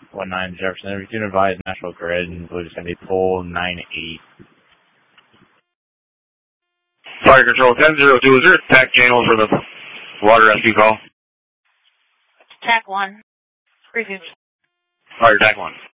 19 Jefferson. Everything advised National Grid, and we're just going to be pole 98. Fire Control 1002, is there a TAC channel for the water rescue call? TAC 1. Review. Fire TAC 1.